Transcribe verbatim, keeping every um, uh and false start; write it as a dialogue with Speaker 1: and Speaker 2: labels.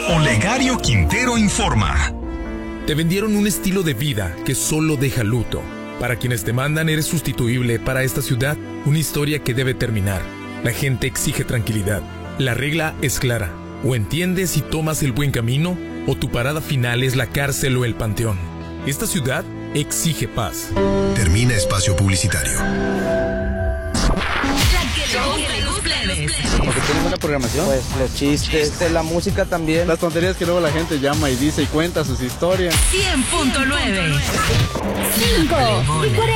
Speaker 1: Olegario Quintero informa.
Speaker 2: Te vendieron un estilo de vida que solo deja luto. Para quienes te mandan eres sustituible. Para esta ciudad, una historia que debe terminar. La gente exige tranquilidad. La regla es clara. O entiendes y tomas el buen camino, o tu parada final es la cárcel o el panteón. Esta ciudad exige paz.
Speaker 3: Termina espacio publicitario.
Speaker 4: Como que tiene buena programación. Pues los chistes, la música también.
Speaker 5: Las tonterías que luego la gente llama y dice y cuenta sus historias.
Speaker 6: cien punto nueve.
Speaker 7: cinco y